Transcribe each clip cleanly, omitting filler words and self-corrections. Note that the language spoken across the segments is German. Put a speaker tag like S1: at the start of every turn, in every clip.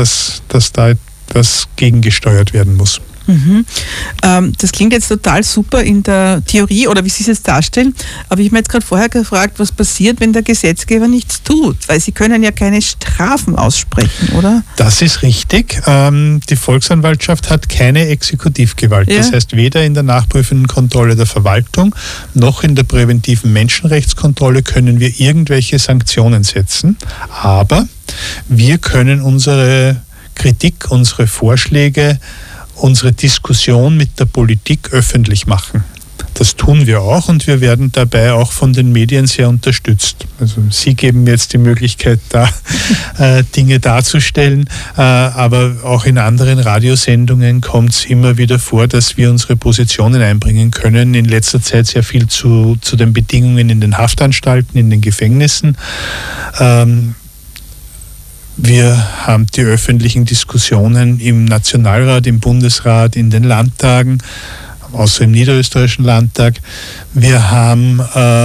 S1: dass da etwas gegengesteuert werden muss.
S2: Das klingt jetzt total super in der Theorie oder wie Sie es jetzt darstellen, aber ich habe mir jetzt gerade vorher gefragt, was passiert, wenn der Gesetzgeber nichts tut, weil Sie können ja keine Strafen aussprechen, oder?
S1: Das ist richtig. Die Volksanwaltschaft hat keine Exekutivgewalt. Ja. Das heißt, weder in der nachprüfenden Kontrolle der Verwaltung noch in der präventiven Menschenrechtskontrolle können wir irgendwelche Sanktionen setzen, aber wir können unsere Kritik, unsere Vorschläge, unsere Diskussion mit der Politik öffentlich machen. Das tun wir auch und wir werden dabei auch von den Medien sehr unterstützt. Also Sie geben mir jetzt die Möglichkeit, da Dinge darzustellen, aber auch in anderen Radiosendungen kommt es immer wieder vor, dass wir unsere Positionen einbringen können. In letzter Zeit sehr viel zu den Bedingungen in den Haftanstalten, in den Gefängnissen. Wir haben die öffentlichen Diskussionen im Nationalrat, im Bundesrat, in den Landtagen, außer im Niederösterreichischen Landtag. Wir haben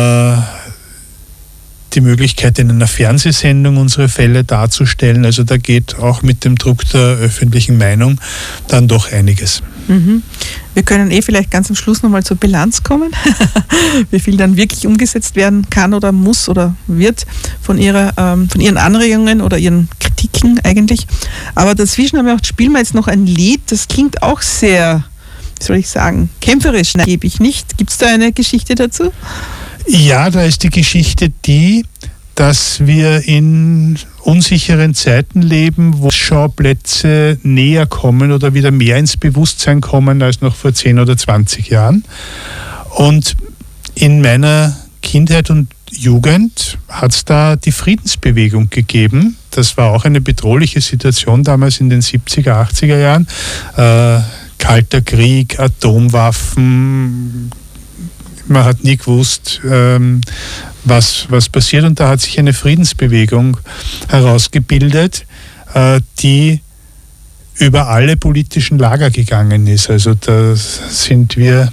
S1: die Möglichkeit, in einer Fernsehsendung unsere Fälle darzustellen. Also da geht auch mit dem Druck der öffentlichen Meinung dann doch einiges.
S2: Wir können vielleicht ganz am Schluss nochmal zur Bilanz kommen, wie viel dann wirklich umgesetzt werden kann oder muss oder wird von Ihren Anregungen oder Ihren Kritiken eigentlich. Aber dazwischen spielen wir jetzt noch ein Lied, das klingt auch sehr, wie soll ich sagen, kämpferisch, gebe ich nicht. Gibt es da eine Geschichte dazu?
S1: Ja, da ist die Geschichte die, dass wir in unsicheren Zeiten leben, wo Schauplätze näher kommen oder wieder mehr ins Bewusstsein kommen als noch vor 10 oder 20 Jahren. Und in meiner Kindheit und Jugend hat es da die Friedensbewegung gegeben. Das war auch eine bedrohliche Situation damals in den 70er, 80er Jahren. Kalter Krieg, Atomwaffen, man hat nie gewusst, was passiert. Und da hat sich eine Friedensbewegung herausgebildet, die über alle politischen Lager gegangen ist. Also da sind wir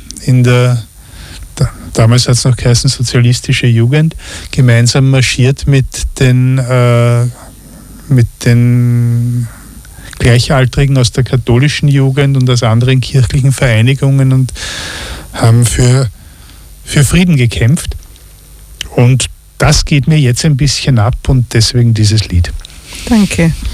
S1: damals hat es noch geheißen, sozialistische Jugend, gemeinsam marschiert mit den Gleichaltrigen aus der katholischen Jugend und aus anderen kirchlichen Vereinigungen und haben für Frieden gekämpft. Und das geht mir jetzt ein bisschen ab und deswegen dieses Lied.
S2: Danke.